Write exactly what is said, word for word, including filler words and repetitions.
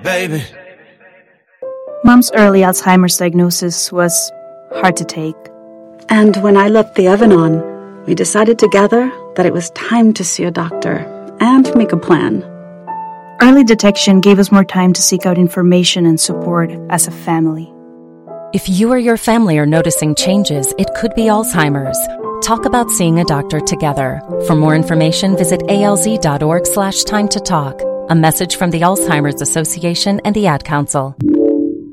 baby. Mom's early Alzheimer's diagnosis was hard to take. And when I left the oven on, we decided together that it was time to see a doctor and make a plan. Early detection gave us more time to seek out information and support as a family. If you or your family are noticing changes, it could be Alzheimer's. Talk about seeing a doctor together. For more information, visit alz.org slash time to talk. A message from the Alzheimer's Association and the Ad Council.